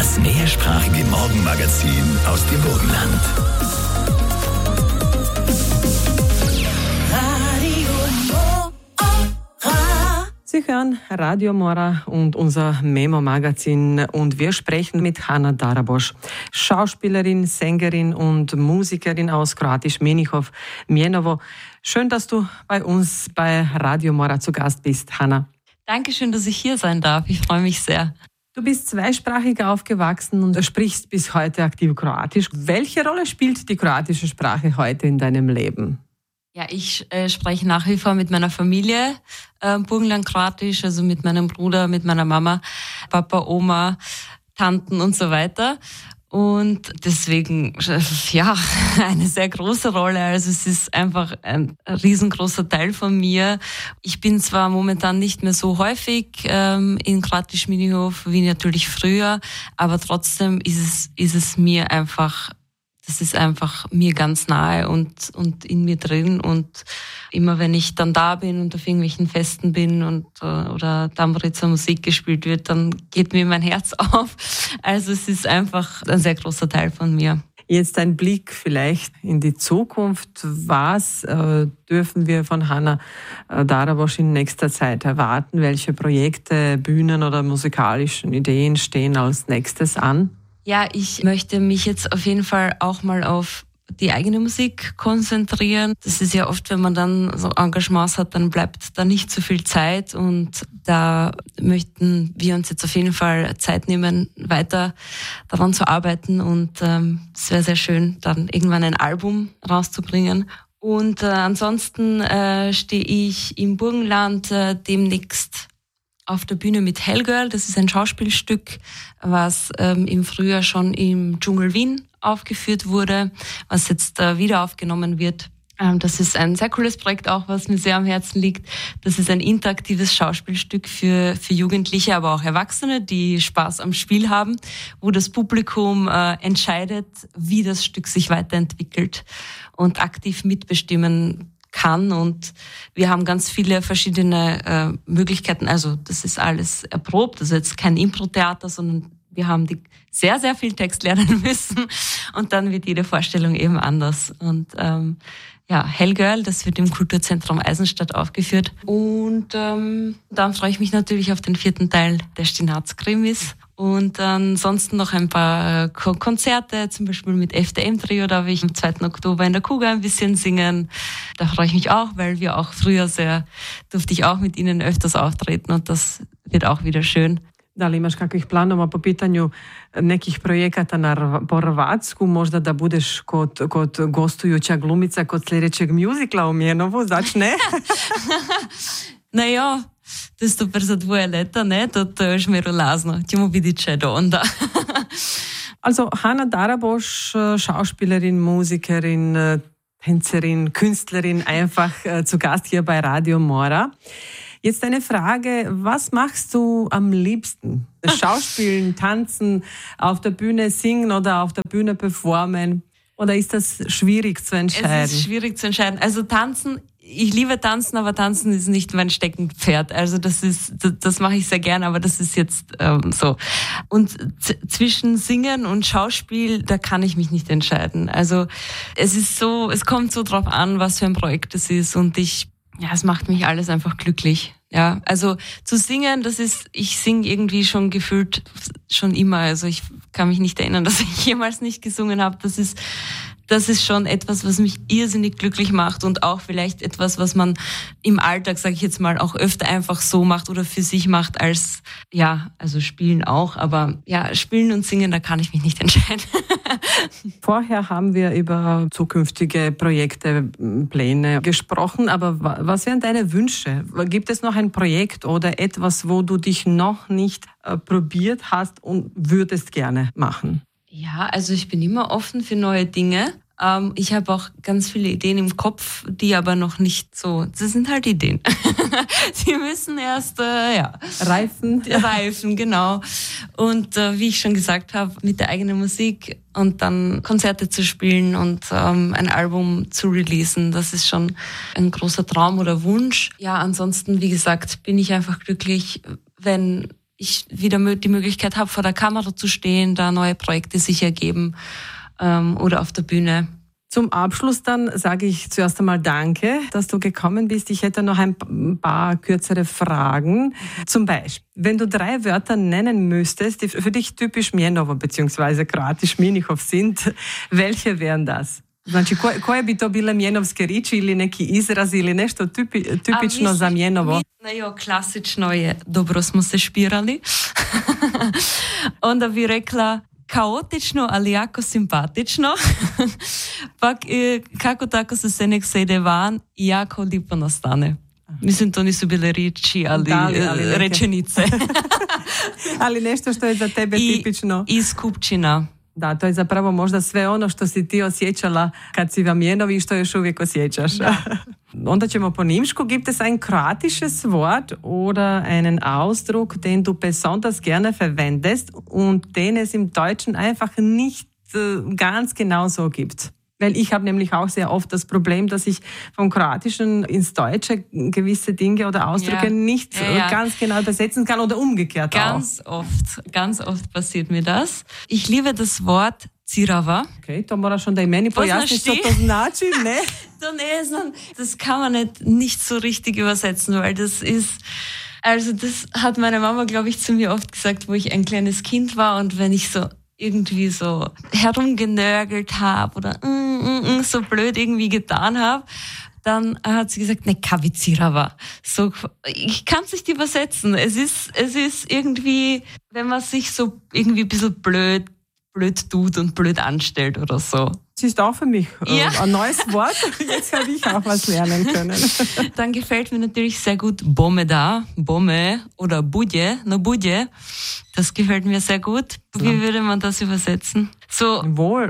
Das mehrsprachige Morgenmagazin aus dem Burgenland. Sie hören Radio Mora und unser Memo-Magazin und wir sprechen mit Hana Darabos, Schauspielerin, Sängerin und Musikerin aus Kroatisch Menichov, Mienovo. Schön, dass du bei uns bei Radio Mora zu Gast bist, Hana. Dankeschön, dass ich hier sein darf. Ich freue mich sehr. Du bist zweisprachig aufgewachsen und sprichst bis heute aktiv Kroatisch. Welche Rolle spielt die kroatische Sprache heute in deinem Leben? Ja, ich spreche nach wie vor mit meiner Familie Burgenland-Kroatisch, also mit meinem Bruder, mit meiner Mama, Papa, Oma, Tanten und so weiter. Und deswegen, ja, eine sehr große Rolle. Also es ist einfach ein riesengroßer Teil von mir. Ich bin zwar momentan nicht mehr so häufig in Kroatisch Menichov wie natürlich früher, aber trotzdem ist es mir einfach, das ist einfach mir ganz nahe und in mir drin. Und immer wenn ich dann da bin und auf irgendwelchen Festen bin und oder Tamburica Musik gespielt wird, dann geht mir mein Herz auf. Also es ist einfach ein sehr großer Teil von mir. Jetzt ein Blick vielleicht in die Zukunft. Was dürfen wir von Hana Darabos in nächster Zeit erwarten? Welche Projekte, Bühnen oder musikalischen Ideen stehen als nächstes an? Ja, ich möchte mich jetzt auf jeden Fall auch mal auf die eigene Musik konzentrieren. Das ist ja oft, wenn man dann so Engagements hat, dann bleibt da nicht so viel Zeit und da möchten wir uns jetzt auf jeden Fall Zeit nehmen, weiter daran zu arbeiten und es wäre sehr schön, dann irgendwann ein Album rauszubringen. Und ansonsten stehe ich im Burgenland demnächst auf der Bühne mit Hellgirl. Das ist ein Schauspielstück, was im Frühjahr schon im Dschungel Wien aufgeführt wurde, was jetzt wieder aufgenommen wird. Das ist ein sehr cooles Projekt auch, was mir sehr am Herzen liegt. Das ist ein interaktives Schauspielstück für Jugendliche, aber auch Erwachsene, die Spaß am Spiel haben, wo das Publikum entscheidet, wie das Stück sich weiterentwickelt und aktiv mitbestimmen kann. Und wir haben ganz viele verschiedene Möglichkeiten. Also das ist alles erprobt. Also jetzt kein Impro-Theater, sondern wir haben sehr, sehr viel Text lernen müssen. Und dann wird jede Vorstellung eben anders. Und Hellgirl, das wird im Kulturzentrum Eisenstadt aufgeführt. Und dann freue ich mich natürlich auf den 4. Teil der Stinaz-Krimis. Und ansonsten noch ein paar Konzerte, zum Beispiel mit FDM-Trio, da will ich am 2. Oktober in der Kuga ein bisschen singen. Da freue ich mich auch, weil wir auch früher durfte ich auch mit ihnen öfters auftreten und das wird auch wieder schön. Da li imaš kakvih planova po pitanju nekih projekata po Hrvatsku, možda da budeš kod gostujuća glumica kod sljedećeg mjuzikla u Mienovu, začne? Naja, to je super za 2 leta, ne? To je još lazno. Ćemo vidjeti če do onda. Also Hana Darabos, Schauspielerin, Musikerin, Tänzerin, Künstlerin, einfach zu Gast hier bei Radio Mora. Jetzt eine Frage, was machst du am liebsten? Schauspielen, tanzen, auf der Bühne singen oder auf der Bühne performen? Oder ist das schwierig zu entscheiden? Es ist schwierig zu entscheiden. Also tanzen, ich liebe tanzen, aber tanzen ist nicht mein Steckenpferd. Also das mache ich sehr gern, aber das ist jetzt so. Und zwischen Singen und Schauspiel, da kann ich mich nicht entscheiden. Also es kommt so drauf an, was für ein Projekt es ist und es macht mich alles einfach glücklich. Ja, also zu singen, ich singe irgendwie schon gefühlt schon immer. Also ich kann mich nicht erinnern, dass ich jemals nicht gesungen habe. Das ist schon etwas, was mich irrsinnig glücklich macht und auch vielleicht etwas, was man im Alltag, sage ich jetzt mal, auch öfter einfach so macht oder für sich macht als, also spielen auch, aber spielen und singen, da kann ich mich nicht entscheiden. Vorher haben wir über zukünftige Projekte, Pläne gesprochen, aber was wären deine Wünsche? Gibt es noch ein Projekt oder etwas, wo du dich noch nicht probiert hast und würdest gerne machen? Ja, also ich bin immer offen für neue Dinge. Ich habe auch ganz viele Ideen im Kopf, die aber noch nicht so, das sind halt Ideen. Sie müssen erst, reifen, genau. Und wie ich schon gesagt habe, mit der eigenen Musik und dann Konzerte zu spielen und ein Album zu releasen, das ist schon ein großer Traum oder Wunsch. Ja, ansonsten, wie gesagt, bin ich einfach glücklich, wenn ich wieder die Möglichkeit habe, vor der Kamera zu stehen, da neue Projekte sich ergeben oder auf der Bühne. Zum Abschluss dann sage ich zuerst einmal danke, dass du gekommen bist. Ich hätte noch ein paar kürzere Fragen. Zum Beispiel, wenn du 3 Wörter nennen müsstest, die für dich typisch Mienovo bzw. kroatisch Minichov sind, welche wären das? Znači, koje bi to bile mjenovske riči ili neki izrazi ili nešto tipično za Mienovo? Klasično je, dobro smo se špirali. Onda bi rekla kaotično, ali jako simpatično. Pa kako tako se nek se ide van i jako lipo nastane. Mislim, to nisu bile riči, ali rečenice. Ali nešto što je za tebe tipično. I skupčina. Da, to je zapravo možda sve ono što si ti osjećala kad si v Mienovi i što još uvijek osjećaš. Da. Onda ćemo po Nimšku. Gibt es ein kroatisches Wort oder einen Ausdruck, den du besonders gerne verwendest und den es im Deutschen einfach nicht ganz genau so gibt? Weil ich habe nämlich auch sehr oft das Problem, dass ich vom Kroatischen ins Deutsche gewisse Dinge oder Ausdrücke nicht ganz genau übersetzen kann oder umgekehrt Ganz oft passiert mir das. Ich liebe das Wort Cirava. Okay, to moraš onda i meni pojasniti što to znači, ne? Das kann man nicht so richtig übersetzen, weil das hat meine Mama, glaube ich, zu mir oft gesagt, wo ich ein kleines Kind war und wenn ich so irgendwie so herumgenörgelt habe oder so blöd irgendwie getan habe, dann hat sie gesagt, ne, Kavicirava. So, ich kann es nicht übersetzen. Es ist irgendwie, wenn man sich so irgendwie ein bisschen blöd tut und blöd anstellt oder so. Das ist auch für mich ein neues Wort. Jetzt habe ich auch was lernen können. Dann gefällt mir natürlich sehr gut Bome oder Budje. Das gefällt mir sehr gut. Wie würde man das übersetzen? So, wohl.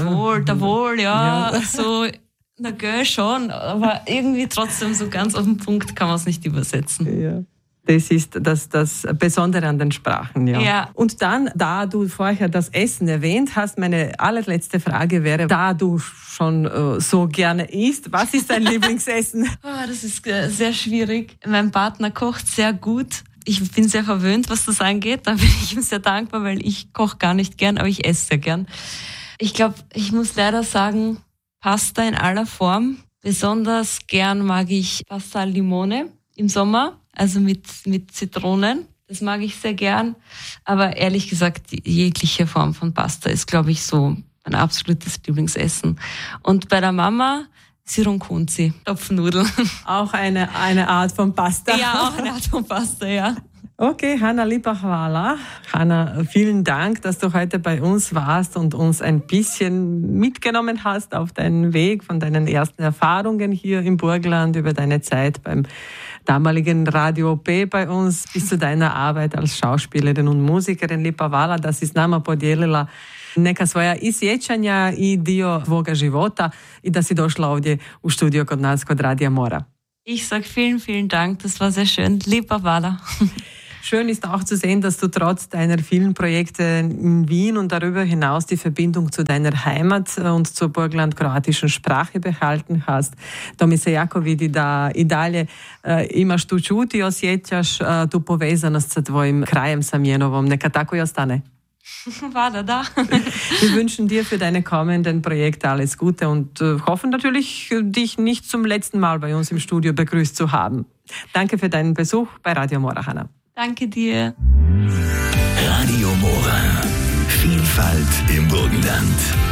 Ja. So, na gell, schon. Aber irgendwie trotzdem so ganz auf den Punkt kann man es nicht übersetzen. Ja. Das ist das Besondere an den Sprachen, ja. Und dann, da du vorher das Essen erwähnt hast, meine allerletzte Frage wäre, da du schon so gerne isst, was ist dein Lieblingsessen? Das ist sehr schwierig. Mein Partner kocht sehr gut. Ich bin sehr verwöhnt, was das angeht. Da bin ich ihm sehr dankbar, weil ich koche gar nicht gern, aber ich esse sehr gern. Ich glaube, ich muss leider sagen, Pasta in aller Form. Besonders gern mag ich Pasta al Limone im Sommer. Also mit Zitronen. Das mag ich sehr gern. Aber ehrlich gesagt, jegliche Form von Pasta ist, glaube ich, so mein absolutes Lieblingsessen. Und bei der Mama Sironkunzi, Topfnudeln. Auch eine Art von Pasta. Ja, auch eine Art von Pasta, ja. Okay, Hanna Lipa-Hvala. Hanna, vielen Dank, dass du heute bei uns warst und uns ein bisschen mitgenommen hast auf deinen Weg von deinen ersten Erfahrungen hier im Burgenland über deine Zeit beim damaligen Radio P bei uns bis zu deiner Arbeit als Schauspielerin und Musikerin. Lipa-Hvala, da si s nama podijelila neka svoja i sjećanja i dio tvoga života i da si došla ovdje u studio kod nas, kod Radija Mora. Ich sag vielen, vielen Dank, das war sehr schön. Lipa-Hvala. Schön ist auch zu sehen, dass du trotz deiner vielen Projekte in Wien und darüber hinaus die Verbindung zu deiner Heimat und zur burgenland-kroatischen Sprache behalten hast. To mi se jako vidi da i dalje imaš tu čut i osjećaš tu povezanost sa tvojim krajem, sa Mienovom. Neka tako i ostane. Warte, da. Wir wünschen dir für deine kommenden Projekte alles Gute und hoffen natürlich, dich nicht zum letzten Mal bei uns im Studio begrüßt zu haben. Danke für deinen Besuch bei Radio Mora, Hanna. Danke dir. Radio Mora. Vielfalt im Burgenland.